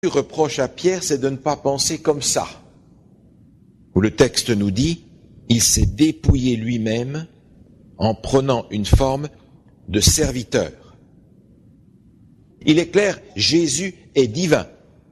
reproche à Pierre, c'est de ne pas penser comme ça. Où le texte nous dit, il s'est dépouillé lui-même en prenant une forme de serviteur. Il est clair, Jésus est divin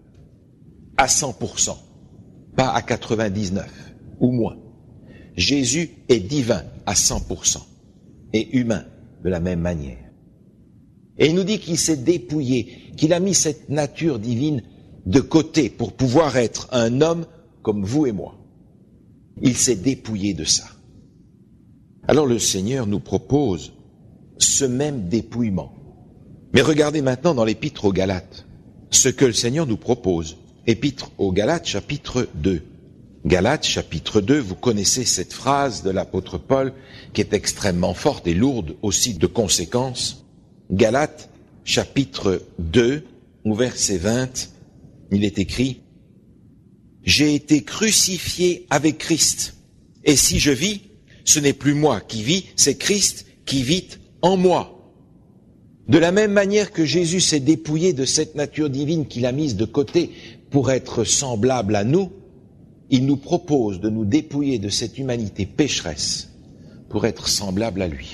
à 100%, pas à 99 ou moins. Jésus est divin à 100% et humain de la même manière. Et il nous dit qu'il s'est dépouillé, qu'il a mis cette nature divine de côté pour pouvoir être un homme comme vous et moi. Il s'est dépouillé de ça. Alors le Seigneur nous propose ce même dépouillement. Mais regardez maintenant dans l'Épître aux Galates, ce que le Seigneur nous propose. Épître aux Galates, chapitre 2. Galates, chapitre 2, vous connaissez cette phrase de l'apôtre Paul qui est extrêmement forte et lourde aussi de conséquences. Galates, chapitre 2, au verset 20, il est écrit « J'ai été crucifié avec Christ, et si je vis, ce n'est plus moi qui vis, c'est Christ qui vit en moi. » De la même manière que Jésus s'est dépouillé de cette nature divine qu'il a mise de côté pour être semblable à nous, il nous propose de nous dépouiller de cette humanité pécheresse pour être semblable à lui.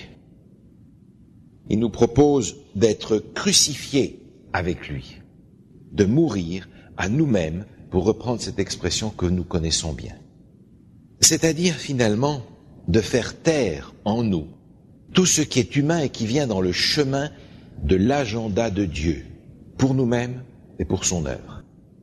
Il nous propose d'être crucifiés avec lui, de mourir à nous-mêmes, pour reprendre cette expression que nous connaissons bien. C'est-à-dire finalement de faire taire en nous tout ce qui est humain et qui vient dans le chemin de l'agenda de Dieu, pour nous-mêmes et pour son œuvre.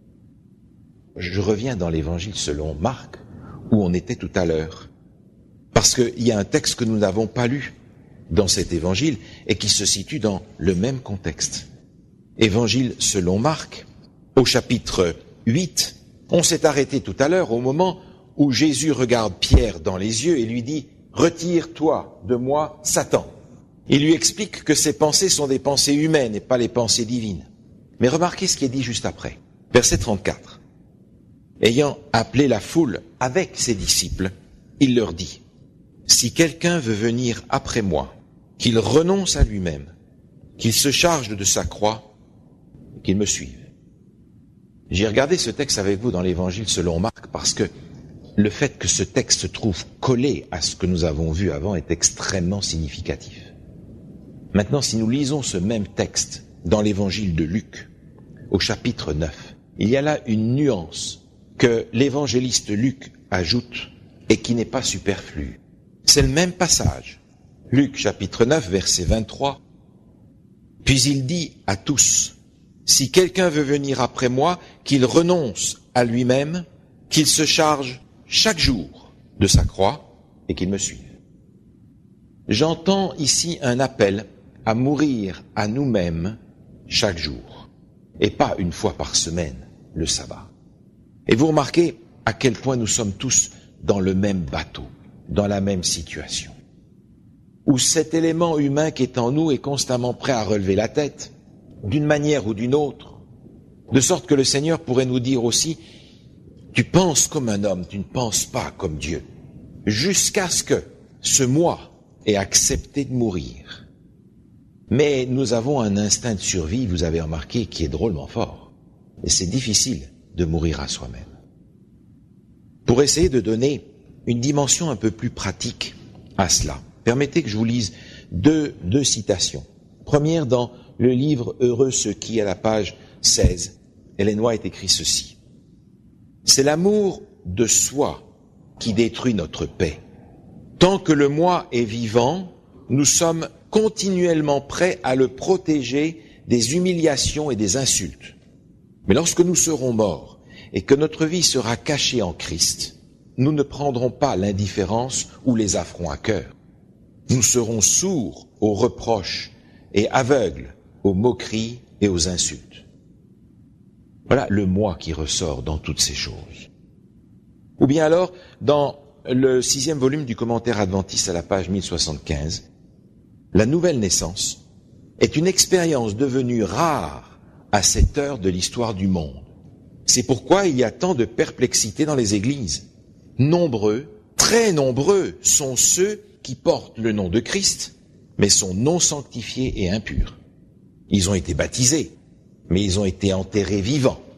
Je reviens dans l'Évangile selon Marc, où on était tout à l'heure, parce qu'il y a un texte que nous n'avons pas lu dans cet Évangile et qui se situe dans le même contexte. Évangile selon Marc, au chapitre 8, on s'est arrêté tout à l'heure au moment où Jésus regarde Pierre dans les yeux et lui dit « Retire-toi de moi, Satan ». Il lui explique que ses pensées sont des pensées humaines et pas les pensées divines. Mais remarquez ce qui est dit juste après. Verset 34. Ayant appelé la foule avec ses disciples, il leur dit « Si quelqu'un veut venir après moi, qu'il renonce à lui-même, qu'il se charge de sa croix, qu'il me suive. » J'ai regardé ce texte avec vous dans l'Évangile selon Marc parce que le fait que ce texte se trouve collé à ce que nous avons vu avant est extrêmement significatif. Maintenant, si nous lisons ce même texte dans l'Évangile de Luc, au chapitre 9, il y a là une nuance que l'évangéliste Luc ajoute et qui n'est pas superflue. C'est le même passage. Luc chapitre 9, verset 23. « Puis il dit à tous, si quelqu'un veut venir après moi, qu'il renonce à lui-même, qu'il se charge chaque jour de sa croix et qu'il me suive. » J'entends ici un appel à mourir à nous-mêmes chaque jour, et pas une fois par semaine, le sabbat. Et vous remarquez à quel point nous sommes tous dans le même bateau, dans la même situation, où cet élément humain qui est en nous est constamment prêt à relever la tête, d'une manière ou d'une autre, de sorte que le Seigneur pourrait nous dire aussi, tu penses comme un homme, tu ne penses pas comme Dieu, jusqu'à ce que ce moi ait accepté de mourir. Mais nous avons un instinct de survie, vous avez remarqué, qui est drôlement fort. Et c'est difficile de mourir à soi-même. Pour essayer de donner une dimension un peu plus pratique à cela, permettez que je vous lise deux citations. Première dans le livre « Heureux ceux qui » à la page 16, Ellen White écrit ceci. « C'est l'amour de soi qui détruit notre paix. Tant que le moi est vivant, nous sommes continuellement prêts à le protéger des humiliations et des insultes. Mais lorsque nous serons morts et que notre vie sera cachée en Christ, nous ne prendrons pas l'indifférence ou les affronts à cœur. Nous serons sourds aux reproches et aveugles aux moqueries et aux insultes. » Voilà le moi qui ressort dans toutes ces choses. Ou bien alors, dans le 6e volume du commentaire adventiste à la page 1075, la nouvelle naissance est une expérience devenue rare à cette heure de l'histoire du monde. C'est pourquoi il y a tant de perplexité dans les églises. Nombreux, très nombreux sont ceux qui portent le nom de Christ, mais sont non sanctifiés et impurs. Ils ont été baptisés, mais ils ont été enterrés vivants.